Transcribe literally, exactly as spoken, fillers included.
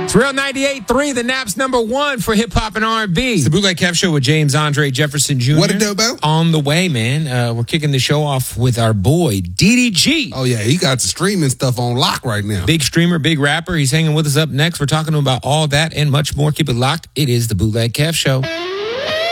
It's Real ninety-eight point three, the Naps number one for hip-hop and R and B. It's the Bootleg Kev Show with James Andre Jefferson Junior What it do, Bo? On the way, man. Uh, we're kicking the show off with our boy, D D G. Oh, yeah, he got the streaming stuff on lock right now. Big streamer, big rapper. He's hanging with us up next. We're talking about all that and much more. Keep it locked. It is the Bootleg Kev Show.